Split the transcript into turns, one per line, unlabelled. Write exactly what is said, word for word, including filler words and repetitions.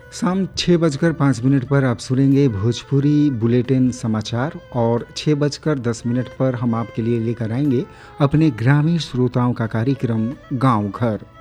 शाम छः बजकर पाँच मिनट पर आप सुनेंगे भोजपुरी बुलेटिन समाचार और छः बजकर दस मिनट पर हम आपके लिए लेकर आएंगे अपने ग्रामीण श्रोताओं का कार्यक्रम गांव घर।